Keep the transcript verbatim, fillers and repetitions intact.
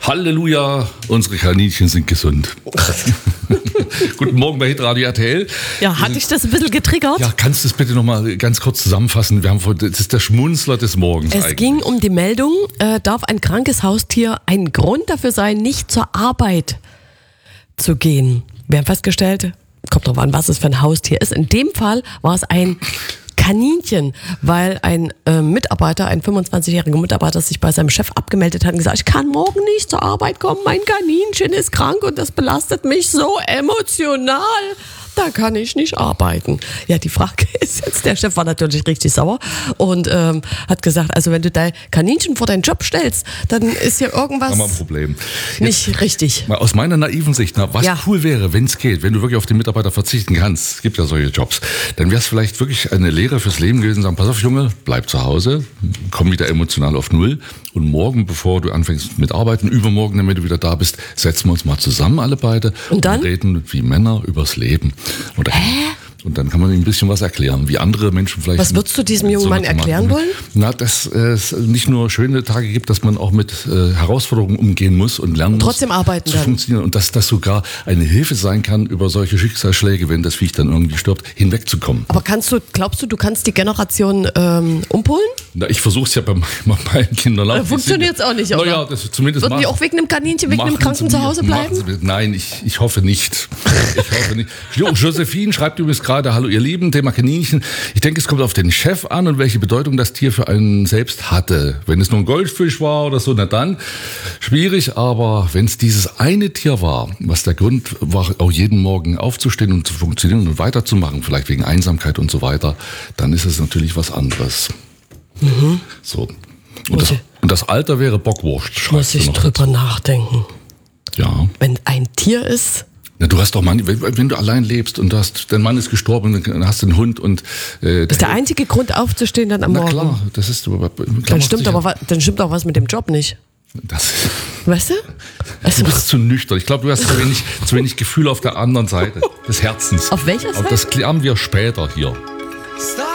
Halleluja, unsere Kaninchen sind gesund. Guten Morgen bei Hitradio R T L. Ja, hatte ich das ein bisschen getriggert? Ja, kannst du es bitte nochmal ganz kurz zusammenfassen? Wir haben, das ist der Schmunzler des Morgens Es eigentlich. ging um die Meldung, äh, darf ein krankes Haustier ein Grund dafür sein, nicht zur Arbeit zu gehen? Wir haben festgestellt, kommt drauf an, was es für ein Haustier ist. In dem Fall war es ein Kaninchen, weil ein äh, Mitarbeiter, ein fünfundzwanzigjähriger Mitarbeiter sich bei seinem Chef abgemeldet hat und gesagt, ich kann morgen nicht zur Arbeit kommen, mein Kaninchen ist krank und das belastet mich so emotional. Da kann ich nicht arbeiten. Ja, die Frage ist jetzt, der Chef war natürlich richtig sauer und ähm, hat gesagt, also wenn du dein Kaninchen vor deinen Job stellst, dann ist hier irgendwas Haben wir ein Problem. nicht Jetzt, richtig. Mal aus meiner naiven Sicht, na, was Ja. cool wäre, wenn es geht, wenn du wirklich auf den Mitarbeiter verzichten kannst, es gibt ja solche Jobs, dann wäre es vielleicht wirklich eine Lehre fürs Leben gewesen, sagen, pass auf Junge, bleib zu Hause, komm wieder emotional auf Null und morgen, bevor du anfängst mit Arbeiten, übermorgen, wenn du wieder da bist, setzen wir uns mal zusammen alle beide Und dann? reden wie Männer übers Leben. Und dann, und dann kann man ihm ein bisschen was erklären, wie andere Menschen vielleicht... Was würdest du diesem jungen so Mann erklären wollen? Na, dass äh, es nicht nur schöne Tage gibt, dass man auch mit äh, Herausforderungen umgehen muss und lernen Trotzdem muss, arbeiten zu dann. funktionieren. Und dass das sogar eine Hilfe sein kann, über solche Schicksalsschläge, wenn das Viech dann irgendwie stirbt, hinwegzukommen. Aber kannst du, glaubst du, du kannst die Generation ähm, umpolen? Na, ich versuche es ja bei, bei meinen Kindern auch. Äh, funktioniert's auch nicht, oder? Naja, das zumindest Würden die machen- auch wegen einem Kaninchen, wegen einem machen Kranken sie zu mir- Hause machen bleiben? sie mir- Nein, ich, ich hoffe nicht. Ich hoffe nicht. Jo, Josephine schreibt übrigens gerade, hallo ihr Lieben, Thema Kaninchen. Ich denke, es kommt auf den Chef an und welche Bedeutung das Tier für einen selbst hatte. Wenn es nur ein Goldfisch war oder so, na dann, schwierig. Aber wenn es dieses eine Tier war, was der Grund war, auch jeden Morgen aufzustehen und zu funktionieren und weiterzumachen, vielleicht wegen Einsamkeit und so weiter, dann ist es natürlich was anderes. Mhm. So. Und das, Okay. und das Alter wäre Bockwurst, schreibst Muss du ich noch drüber dazu. nachdenken. Ja. Wenn ein Tier ist, Na, du hast doch Mann, wenn, wenn du allein lebst und du hast, dein Mann ist gestorben, dann hast du einen Hund und äh, ist der einzige Grund aufzustehen dann am na Morgen. klar, das ist Dann stimmt, aber, wa- dann stimmt auch was mit dem Job nicht. das, Weißt du? Also, du bist zu nüchtern. Ich glaube, du hast zu wenig, zu wenig Gefühl auf der anderen Seite des Herzens. Auf welcher Aber Seite? das klären wir später hier.